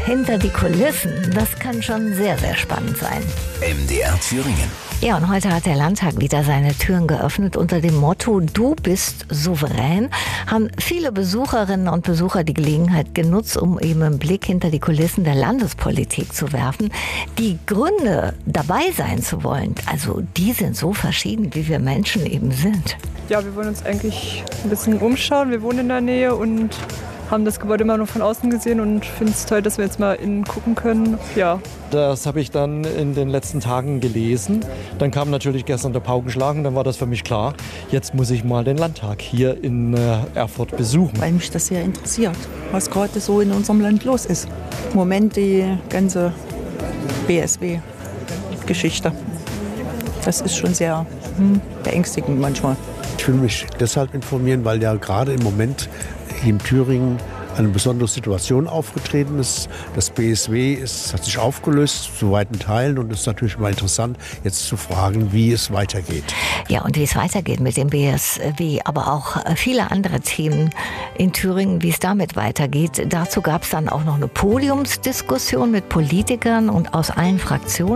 hinter die Kulissen. Das kann schon sehr, sehr spannend sein. MDR Thüringen. Ja, und heute hat der Landtag wieder seine Türen geöffnet unter dem Motto "Du bist souverän". Haben viele Besucherinnen und Besucher die Gelegenheit genutzt, um eben einen Blick hinter die Kulissen der Landespolitik zu werfen. Die Gründe, dabei sein zu wollen, also die sind so verschieden, wie wir Menschen eben sind. Ja, wir wollen uns eigentlich ein bisschen umschauen. Wir wohnen in der Nähe und haben das Gebäude immer nur von außen gesehen und finden es toll, dass wir jetzt mal innen gucken können. Ja. Das habe ich dann in den letzten Tagen gelesen. Dann kam natürlich gestern der Paukenschlag und dann war das für mich klar. Jetzt muss ich mal den Landtag hier in Erfurt besuchen. Weil mich das sehr interessiert, was gerade so in unserem Land los ist. Im Moment die ganze BSW-Geschichte. Das ist schon sehr beängstigend manchmal. Ich will mich deshalb informieren, weil ja gerade im Moment hier in Thüringen eine besondere Situation aufgetreten ist. Das BSW hat sich aufgelöst zu weiten Teilen und es ist natürlich mal interessant, jetzt zu fragen, wie es weitergeht. Ja, und wie es weitergeht mit dem BSW, aber auch viele andere Themen in Thüringen, wie es damit weitergeht. Dazu gab es dann auch noch eine Podiumsdiskussion mit Politikern und aus allen Fraktionen.